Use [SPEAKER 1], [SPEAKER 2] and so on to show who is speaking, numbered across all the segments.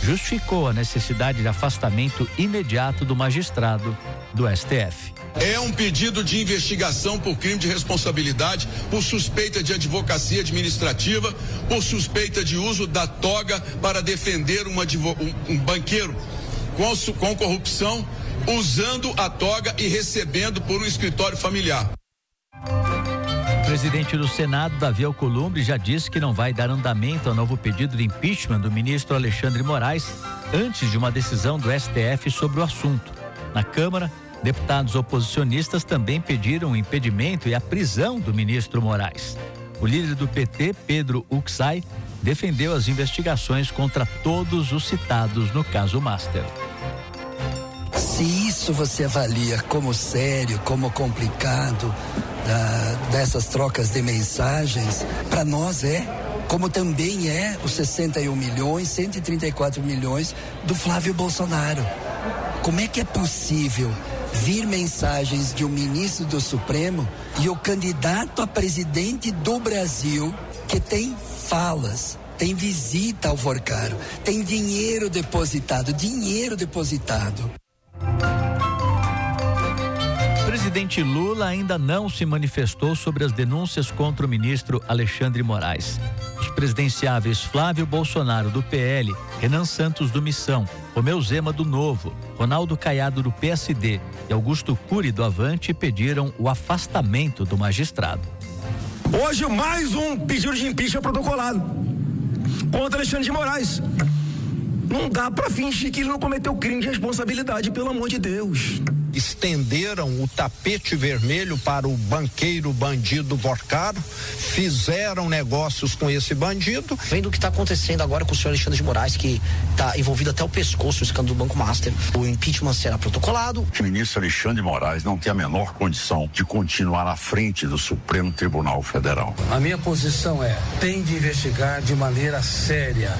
[SPEAKER 1] justificou a necessidade de afastamento imediato do magistrado do STF.
[SPEAKER 2] É um pedido de investigação por crime de responsabilidade, por suspeita de advocacia administrativa, por suspeita de uso da toga para defender um banqueiro com corrupção, usando a toga e recebendo por um escritório familiar.
[SPEAKER 1] O presidente do Senado, Davi Alcolumbre, já disse que não vai dar andamento ao novo pedido de impeachment do ministro Alexandre Moraes antes de uma decisão do STF sobre o assunto. Na Câmara, deputados oposicionistas também pediram o impedimento e a prisão do ministro Moraes. O líder do PT, Pedro Uxay, defendeu as investigações contra todos os citados no caso Master.
[SPEAKER 3] Se isso você avalia como sério, como complicado, dessas trocas de mensagens, para nós como também os 61 milhões, 134 milhões do Flávio Bolsonaro. Como é que é possível vir mensagens de um ministro do Supremo e o candidato a presidente do Brasil, que tem falas, tem visita ao Vorcaro, tem dinheiro depositado.
[SPEAKER 1] O presidente Lula ainda não se manifestou sobre as denúncias contra o ministro Alexandre Moraes. Os presidenciáveis Flávio Bolsonaro, do PL, Renan Santos, do Missão, Romeu Zema, do Novo, Ronaldo Caiado, do PSD e Augusto Cury, do Avante, pediram o afastamento do magistrado.
[SPEAKER 4] Hoje, mais um pedido de impeachment protocolado contra Alexandre de Moraes. Não dá pra fingir que ele não cometeu crime de responsabilidade, pelo amor de Deus.
[SPEAKER 5] Estenderam o tapete vermelho para o banqueiro bandido Vorcaro, fizeram negócios com esse bandido.
[SPEAKER 6] Vendo o que está acontecendo agora com o senhor Alexandre de Moraes, que está envolvido até o pescoço no escândalo do Banco Master, o impeachment será protocolado.
[SPEAKER 7] O ministro Alexandre de Moraes não tem a menor condição de continuar à frente do Supremo Tribunal Federal.
[SPEAKER 8] A minha posição tem de investigar de maneira séria.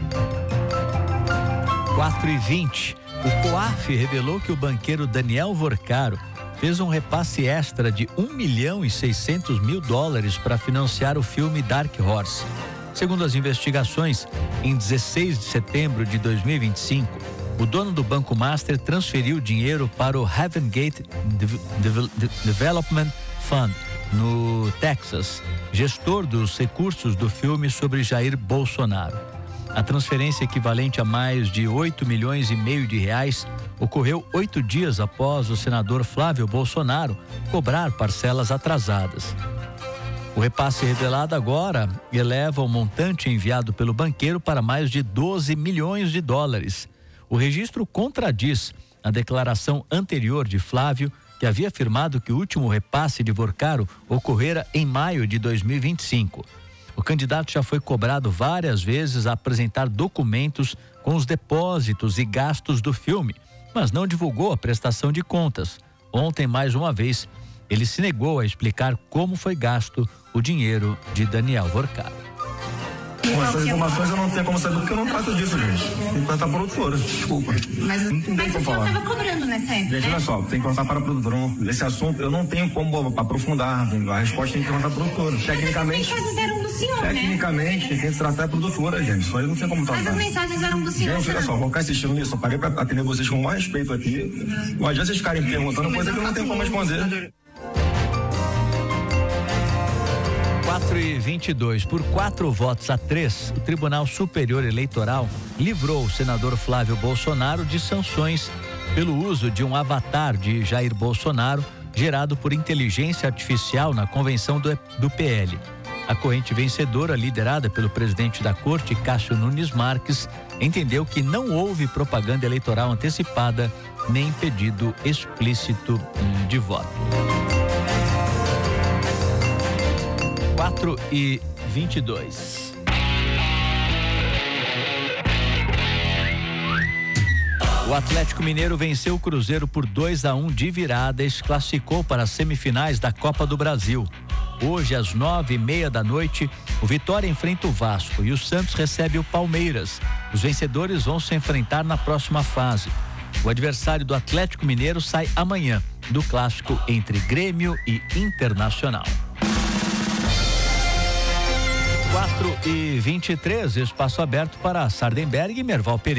[SPEAKER 1] 4h20, o COAF revelou que o banqueiro Daniel Vorcaro fez um repasse extra de $1.600.000 para financiar o filme Dark Horse. Segundo as investigações, em 16 de setembro de 2025, o dono do Banco Master transferiu dinheiro para o Heaven Gate Development Fund, no Texas, gestor dos recursos do filme sobre Jair Bolsonaro. A transferência equivalente a mais de R$8,5 milhões ocorreu 8 dias após o senador Flávio Bolsonaro cobrar parcelas atrasadas. O repasse revelado agora eleva o montante enviado pelo banqueiro para mais de $12 milhões. O registro contradiz a declaração anterior de Flávio, que havia afirmado que o último repasse de Vorcaro ocorrera em maio de 2025. O candidato já foi cobrado várias vezes a apresentar documentos com os depósitos e gastos do filme, mas não divulgou a prestação de contas. Ontem, mais uma vez, ele se negou a explicar como foi gasto o dinheiro de Daniel Vorcaro.
[SPEAKER 4] Com essas informações eu não tenho como saber, porque eu não trato disso, gente. Tem que cortar para a produtora, desculpa.
[SPEAKER 9] Mas
[SPEAKER 4] não tem como falar.
[SPEAKER 9] Você estava cobrando nessa época,
[SPEAKER 4] gente, olha só, tem que cortar para a produtora. Esse assunto eu não tenho como aprofundar. A resposta tem que cortar para a produtora. Tecnicamente.
[SPEAKER 9] Mas as mensagens eram do senhor,
[SPEAKER 4] tecnicamente, tem que se tratar a produtora, gente. Isso aí não tem como tratar.
[SPEAKER 9] Mas as mensagens eram do senhor.
[SPEAKER 4] Gente, olha só, vou ficar assistindo isso. Eu parei para atender vocês com o maior respeito aqui. Não adianta vocês ficarem perguntando coisa que eu não tenho como responder.
[SPEAKER 1] 4h22, por 4 votos a 3, o Tribunal Superior Eleitoral livrou o senador Flávio Bolsonaro de sanções pelo uso de um avatar de Jair Bolsonaro gerado por inteligência artificial na convenção do PL. A corrente vencedora, liderada pelo presidente da Corte, Cássio Nunes Marques, entendeu que não houve propaganda eleitoral antecipada nem pedido explícito de voto. 4h22. O Atlético Mineiro venceu o Cruzeiro por 2-1 de virada e se classificou para as semifinais da Copa do Brasil. Hoje, às 9h30 da noite, o Vitória enfrenta o Vasco e o Santos recebe o Palmeiras. Os vencedores vão se enfrentar na próxima fase. O adversário do Atlético Mineiro sai amanhã do clássico entre Grêmio e Internacional. 4h23, espaço aberto para Sardenberg e Merval Pereira.